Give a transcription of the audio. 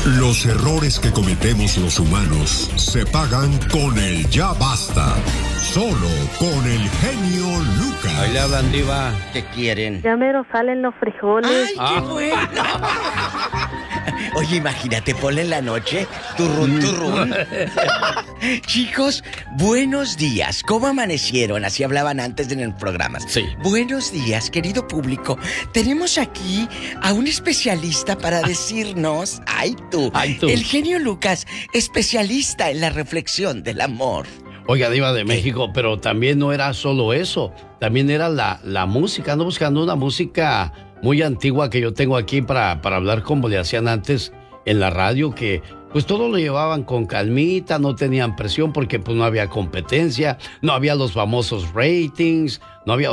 Los errores que cometemos los humanos se pagan con el ya basta. Solo con el genio Lucas. Ahí le hablan, diva. ¿Qué quieren? Ya mero salen los frijoles. ¡Ay, qué bueno! Oye, imagínate, ponle en la noche, turrún, turrún. Chicos, buenos días. ¿Cómo amanecieron? Así hablaban antes en el programa. Sí. Buenos días, querido público. Tenemos aquí a un especialista para decirnos... ¡Ay, tú! El genio Lucas, especialista en la reflexión del amor. Oiga, diva de México, pero también no era solo eso. También era la música. Ando buscando una música muy antigua que yo tengo aquí para hablar como le hacían antes en la radio, que pues todo lo llevaban con calmita, no tenían presión porque pues no había competencia, no había los famosos ratings, no había...